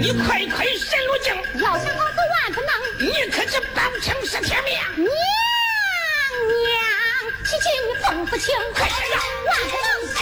你快快神入境， 要想我都万不能。 你可是包青是铁命。 娘，七情你分不清， 快点呀， 万不能。